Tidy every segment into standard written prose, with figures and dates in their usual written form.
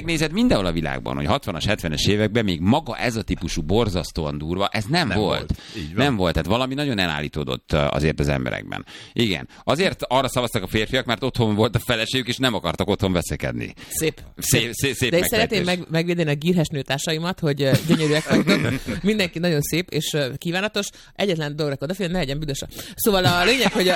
megnézed mindenhol a világban, hogy 60-as, 70-es években még maga ez a típusú borzasztóan durva, ez nem volt. Nem volt, tehát valami nagyon elállítódott azért az emberekben. Igen. Azért arra szavaztak a férfiak, mert otthon volt a feleségük, és nem akartak otthon veszekedni. Szép. De én szeretném megvédeni a gírhes nőtársaimat, hogy gyönyörűek vagytok. Mindenki nagyon szép és kívánatos. Egyetlen dologra odafigyelni, ne legyen büdös. Szóval a lényeg, hogy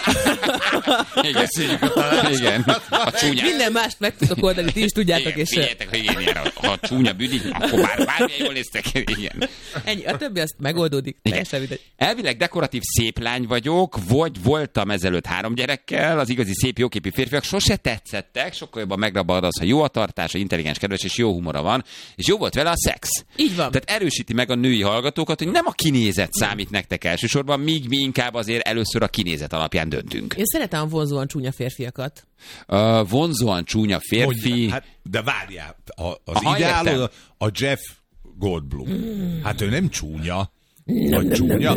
igen. A csúnya. Minden mást meg tudok oldani, ti is tudjátok. És figyeljetek, hogy én ilyen, ha csúnya büdik, akkor bármilyen jól néztek. Igen. Ennyi, a többi azt megoldódik. Teljesen mindegy. Elvileg dekoratív szép lány vagyok, vagy voltam ezelőtt 3 gyerekkel, az igazi szép jóképű férfiak sose tetszettek, sokkal jobban megrabad az, ha jó a tartása, intelligens, kedves és jó humora van, és jó volt vele a szex. Így van. Tehát erősíti meg a női hallgatókat, hogy nem a kinézet számít nektek elsősorban, míg mi inkább azért először a kinézet alapján döntünk. Én szeretem a vonzóan csúnya férfiakat. Vonzóan csúnya férfi... Mondja, hát, de várjál, az ideál a Jeff Goldblum. Hát ő nem csúnya. Nem.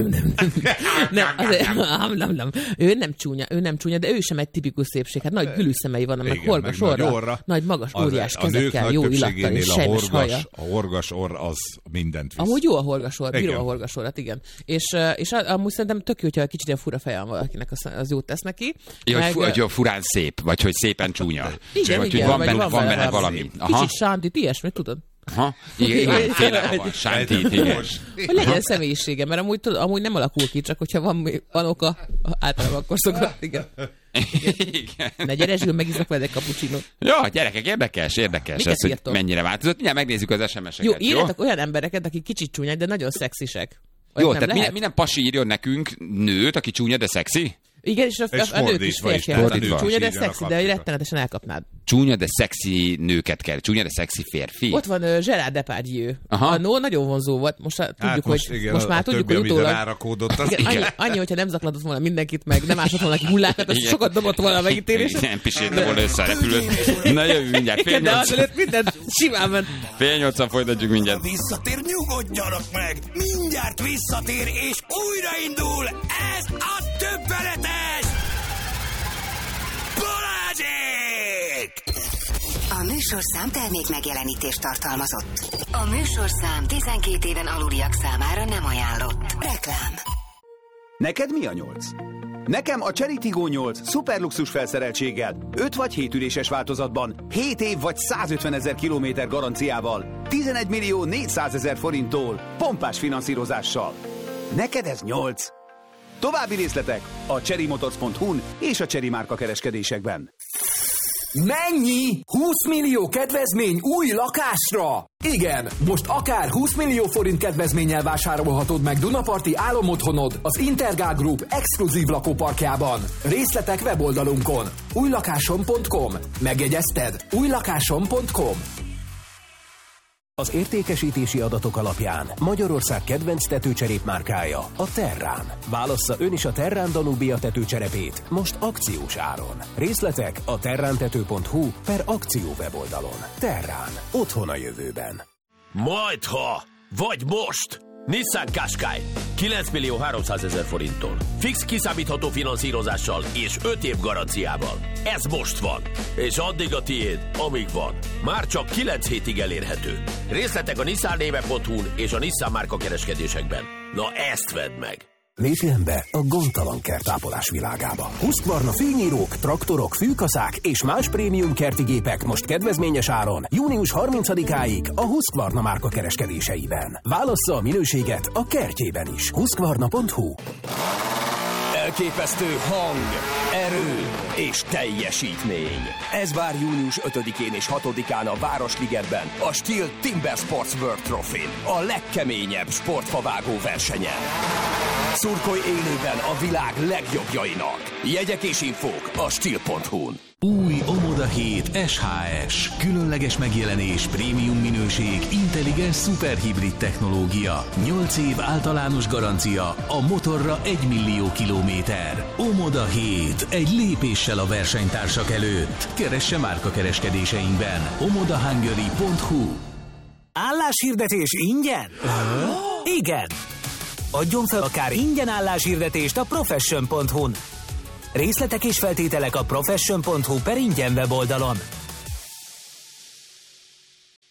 Ő nem csúnya, de ő sem egy tipikus szépség. Hát nagy gülűszemei vannak, meg horgas orra, nagy magas, óriás kezekkel, jó illattal és sejmes haja. A horgas orr az mindent visz. Amúgy jó a horgas orr, bírom a horgas orrat, igen. És amúgy szerintem tök jó, hogyha kicsit ilyen fura feje van valakinek, az jót tesz neki. Hogy furán szép, vagy hogy szépen csúnya. Igen, van benne valami. Kicsit sántit, ilyesmit, tudod? Aha, igen, félre sántít, igen. Hogy legyen személyisége, mert amúgy nem alakul ki, csak hogyha van oka, általában akkor szokott, igen. Ne gyere, Zsül, megiszok veled egy cappuccinót. Ja, gyerekek, érdekes ez, hogy mennyire változott. Mindjárt megnézzük az SMS-eket. Jó, írjatok olyan embereket, akik kicsit csúnyák, de nagyon szexisek. Jó, tehát minden pasi írjon nekünk nőt, aki csúnya, de szexi? Igen, és a nők is férfiak. Csúnya, de szexi, de rettenetesen elkapnád. Csúnya, de szexi nőket kell. Csúnya, de szexi férfi. Ott van Gerard Depardieu. Annó nagyon vonzó volt. Most már tudjuk, hogy utólag... Annyi, hogyha nem zakladott volna mindenkit meg, nem ásott volna neki hullákat, az sokat dobott volna a megítélés. Nem pisélte volna össze a repülőt. Na jövő mindjárt. Igen, de azelőtt minden simán ment. 7:30 folytatjuk mindjárt. Visszatér, nyugodjanak meg! Mindjárt visszatér, és újraindul! Ez a többeletes! Balázsék! A műsorszám termék megjelenítést tartalmazott. A műsorszám 12 éven aluliak számára nem ajánlott. Reklám. Neked mi a 8? Nekem a Chery Tiggo 8 szuperluxus felszereltséggel, 5 vagy 7 üléses változatban, 7 év vagy 150 000 kilométer garanciával, 11 400 000 forinttól, pompás finanszírozással. Neked ez 8? További részletek a cherrymotors.hu-n és a Chery márka kereskedésekben. Mennyi? 20 millió kedvezmény új lakásra? Igen, most akár 20 millió forint kedvezménnyel vásárolhatod meg Dunaparti álomotthonod az Intergál Group exkluzív lakóparkjában. Részletek weboldalunkon. újlakásom.com. Megjegyezted? újlakásom.com. Az értékesítési adatok alapján Magyarország kedvenc tetőcserépmárkája a Terrán. Válassza ön is a Terrán Danubia tetőcserepét most akciós áron. Részletek a terrántető.hu/akció weboldalon. Terrán. Otthon a jövőben. Majdha, vagy most! Nissan Qashqai 9 300 000 forinttól. Fix kiszámítható finanszírozással és 5 év garanciával. Ez most van. És addig a tiéd, amíg van. Már csak 9 hétig elérhető. Részletek a nissannéve.hu-n és a Nissan márka kereskedésekben. Na ezt vedd meg! Lépjen be a gondtalan kertápolás világába. Husqvarna fűnyírók, traktorok, fűkaszák és más prémium kertigépek most kedvezményes áron június 30-áig a Husqvarna márka kereskedéseiben. Válassza a minőséget a kertjében is. Husqvarna.hu. Elképesztő hang, erő és teljesítmény. Ez vár június 5-én és 6-án a Városligetben, a Steel Timber Sports World Trophy-n, a legkeményebb sportfavágó versenyen. Szurkolj élőben a világ legjobbjainak. Jegyek és infók a Steel.hu-n. Új Omoda 7 SHS. Különleges megjelenés, prémium minőség, intelligens szuperhibrid technológia. 8 év általános garancia, a motorra 1 millió kilométer. Omoda 7. Egy lépéssel a versenytársak előtt. Keresse márkakereskedéseinkben. omodahungary.hu. Álláshirdetés ingyen? Igen! Adjon fel akár ingyen álláshirdetést a profession.hu-n. Részletek és feltételek a profession.hu/ingyen weboldalon.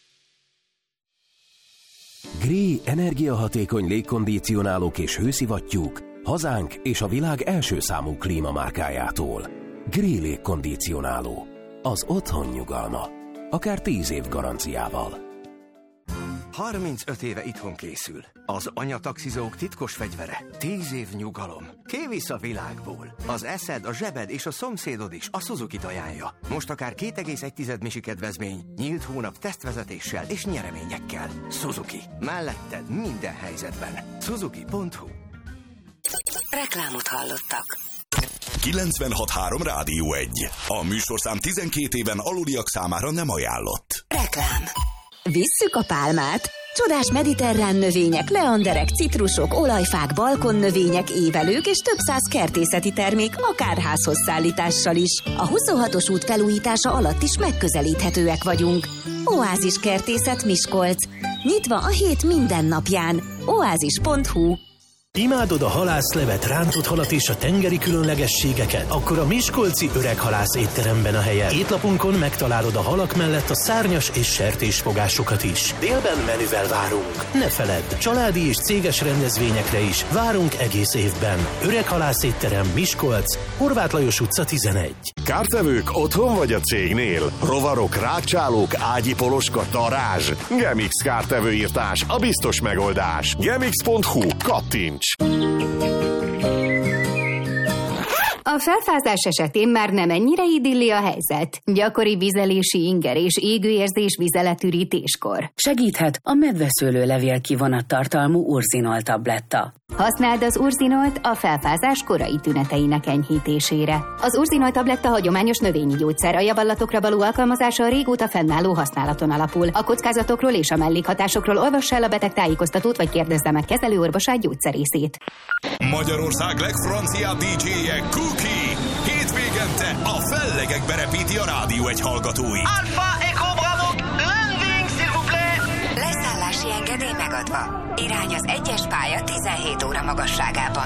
Gree energiahatékony légkondicionálók és hőszivattyúk hazánk és a világ első számú klímamárkájától. Gree légkondicionáló. Az otthon nyugalma. Akár 10 év garanciával. 35 éve itthon készül. Az anyataxizók titkos fegyvere. 10 év nyugalom. Kivisz a világból. Az eszed, a zsebed és a szomszédod is a Suzuki-t ajánlja. Most akár 2,1 misi kedvezmény, nyílt hónap tesztvezetéssel és nyereményekkel. Suzuki. Melletted minden helyzetben. Suzuki.hu. Reklámot hallottak. 96.3 Rádió 1. A műsorszám 12 éven aluliak számára nem ajánlott. Reklám. Visszük a pálmát. Csodás mediterrán növények, leanderek, citrusok, olajfák, balkonnövények, évelők és több száz kertészeti termék akár házhoz szállítással is. A 26-os út felújítása alatt is megközelíthetőek vagyunk. Oázis Kertészet Miskolc. Nyitva a hét minden napján. Oázis.hu. Imádod a halászlevet, rántott halat és a tengeri különlegességeket? Akkor a Miskolci Öreghalász étteremben a helye. Étlapunkon megtalálod a halak mellett a szárnyas és sertésfogásokat is. Délben menüvel várunk. Ne feledd, családi és céges rendezvényekre is várunk egész évben. Öreghalász étterem Miskolc, Horváth Lajos utca 11. Kártevők otthon vagy a cégnél? Rovarok, rákcsálók, ágyi poloska, darázs. Gemix kártevőírtás, a biztos megoldás. Gemix.hu, kattints! A felfázás esetén már nem ennyire idilli a helyzet. Gyakori vizelési inger és égőérzés vizeletürítéskor. Segíthet a medveszőlőlevél kivonattartalmú urzinol tabletta. Használd az urzinolt a felfázás korai tüneteinek enyhítésére. Az urzinol tabletta hagyományos növényi gyógyszer, a javallatokra való alkalmazása a régóta fennálló használaton alapul. A kockázatokról és a mellékhatásokról olvass el a betegtájékoztatót, vagy kérdezze meg kezelőorvosát, gyógyszerészét. Magyarország legfranciább DJ-je Cookie. Hétvégente a fellegekbe repíti a Rádió 1 hallgatói. Alpha Echo Bravo, landing, s'il vous plaît! Leszállási engedély megadva. Irány az 1-es pálya 17 óra magasságában.